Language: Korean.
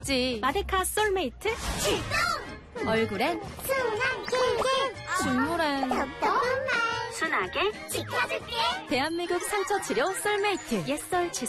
있지. 마데카 솔메이트 출동! 얼굴엔 순하게, 줄무란 순하게 지켜줄게. 대한민국 상처 치료 솔메이트 옛설